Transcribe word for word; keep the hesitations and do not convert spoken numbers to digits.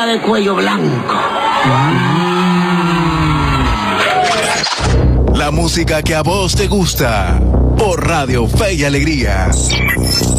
de cuello blanco. La música que a vos te gusta. Por Radio Fe y Alegría.